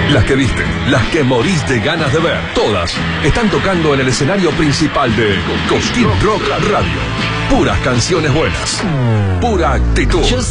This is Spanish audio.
Las que viste, las que morís de ganas de ver, todas están tocando en el escenario principal de Cosquín Rock Radio. Puras canciones buenas, pura actitud.